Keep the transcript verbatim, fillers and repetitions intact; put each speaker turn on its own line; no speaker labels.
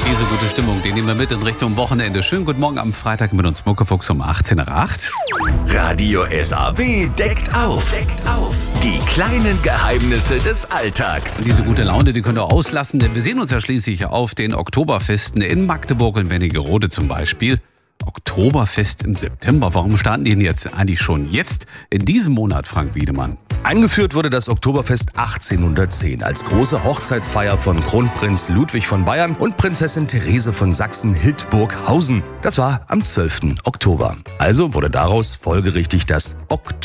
Diese gute Stimmung, die nehmen wir mit in Richtung Wochenende. Schönen guten Morgen am Freitag mit uns Muckefuchs um achtzehn Uhr acht.
Radio S A W deckt auf. Deckt auf. Die kleinen Geheimnisse des Alltags.
Diese gute Laune, die könnt ihr auslassen, denn wir sehen uns ja schließlich auf den Oktoberfesten in Magdeburg und Wernigerode zum Beispiel. Oktoberfest im September. Warum starten die denn jetzt eigentlich schon jetzt in diesem Monat, Frank Wiedemann?
Eingeführt wurde das Oktoberfest achtzehnhundertzehn als große Hochzeitsfeier von Kronprinz Ludwig von Bayern und Prinzessin Therese von Sachsen-Hildburghausen. Das war am zwölften Oktober. Also wurde daraus folgerichtig das Oktoberfest.